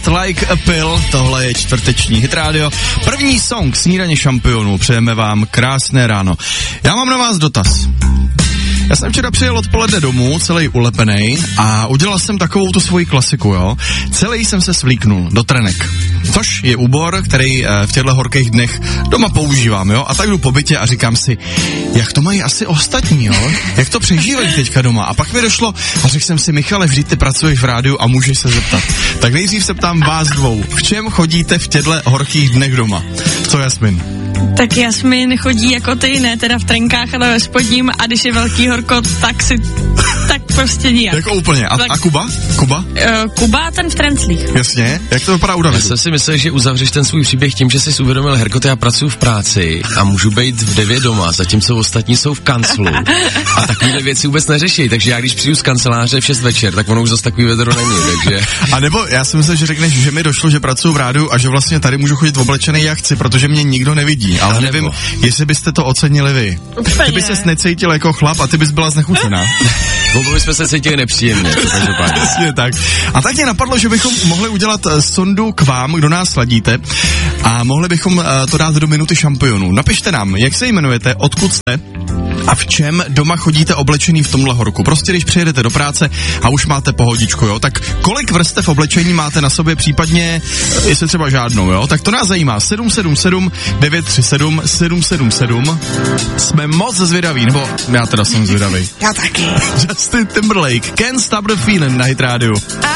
Just Like a Pill, tohle je čtvrteční Hit Radio. První song Snídaně šampionů, přejeme vám krásné ráno. Já mám na vás dotaz. Já jsem včera přijel odpoledne domů, celý ulepenej a udělal jsem takovou tu svoji klasiku, jo. Celý jsem se svlíknul do trenek, což je úbor, který v těchto horkých dnech doma používám, jo. A tak jdu po bytě a říkám si, jak to mají asi ostatní, jo. Jak to přežívají teďka doma. A pak mi došlo a řekl jsem si, Michale, vždyť ty pracuješ v rádiu a můžeš se zeptat. Tak nejdřív se ptám vás dvou, v čem chodíte v těchto horkých dnech doma? Co, Jasmin? Tak Jasmin chodí jako ty, ne teda v trenkách, ale ve spodním, a když je velký horko, tak prostě nijak. Jako úplně. A Kuba? Kuba ten v trenclích. Jasně. Jak to vypadá u Davidu? Já jsem si myslel, že uzavřeš ten svůj příběh tím, že jsi uvědomil, Herko, já pracuji v práci a můžu být v 9 doma, zatímco ostatní jsou v kanclu. A takovýhle věci vůbec neřeší, takže já když přijdu z kanceláře v 6 večer, tak ono už zase takový vedro není, takže... A nebo já si myslím, že řekneš, že mi došlo, že pracuji v rádiu a že vlastně tady můžu chodit oblečený jak chci, protože mě nikdo nevidí, ale nevím, jestli byste to ocenili vy. Ty bys se necítil jako chlap a ty bys byla znechucená. Oba bychom se cítili nepříjemně. Jasně tak. A tak mě napadlo, že bychom mohli udělat sondu k vám, kdo nás sladíte, a mohli bychom to dát do minuty šampionů. Napište nám, jak se jmenujete, odkud jste a v čem doma chodíte oblečený v tomhle horku. Prostě když přijedete do práce a už máte pohodičku, jo, tak kolik vrstev oblečení máte na sobě, případně jestli třeba žádnou, jo, tak to nás zajímá. 777 937 777. Jsme moc zvědaví, nebo já teda jsem zvědavý. Já taky. Justin Timberlake, Can't Stop the Feeling na Hit Radio.